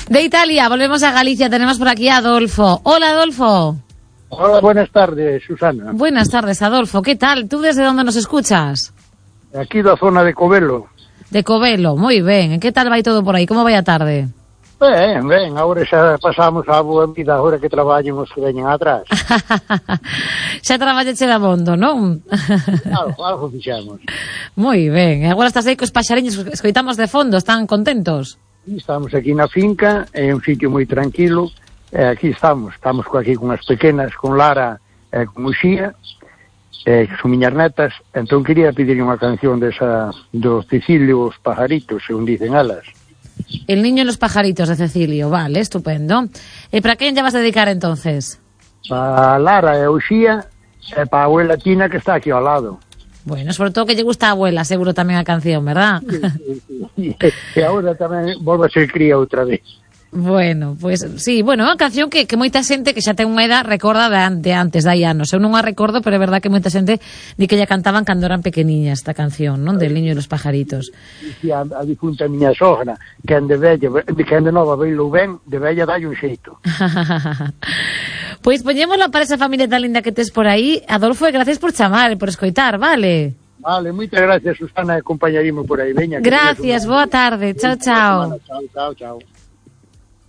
De Italia, volvemos a Galicia, tenemos por aquí a Adolfo. Hola, Adolfo. Hola, buenas tardes, Susana. Buenas tardes, Adolfo. ¿Qué tal? ¿Tú desde dónde nos escuchas? Aquí da zona de Covelo. De Covelo, moi ben. Que tal vai todo por aí? Como vai a tarde? Ben, agora xa pasamos a boa vida, agora que traballen os que veñen atrás. Xa traballache de abondo, non? Algo fixamos. Moi ben. E agora estás aí cos paxariños, escoitamos de fondo, están contentos? Estamos aquí na finca, é un sitio moi tranquilo, e aquí estamos aquí con as pequenas, con Lara e con Uxía, que son miñas netas, entón quería pedir unha canción desa do Cecilio, os pajaritos, según dicen elas. El niño y los pajaritos de Cecilio, vale, estupendo. ¿Y para quién ya vas a dedicar entonces? Para Lara e Uxía e para a abuela Tina que está aquí ao lado. Bueno, sobre todo que lle gusta a abuela, seguro tamén a canción, ¿verdad? Sí. E agora tamén volve a ser cría outra vez. Bueno, pues sí, bueno, é unha canción que moita xente que xa ten unha edad recorda de antes, de hai anos. Eu non a recordo, pero é verdad que moita xente di que lla cantaban cando eran pequeniñas esta canción, non? Del niño e los pajaritos. E a difunta miña sogra, que ande vella, que ande nova veilo ben, de vella dai un xeito. Pois poñémosla para esa familia tan linda que tes por aí. Adolfo, e gracias por chamar e por escoitar, vale? Vale, moitas gracias, Susana, e acompañarimo por aí. Veña. Gracias, boa tarde. Chao, chao. Chao, chao, chao.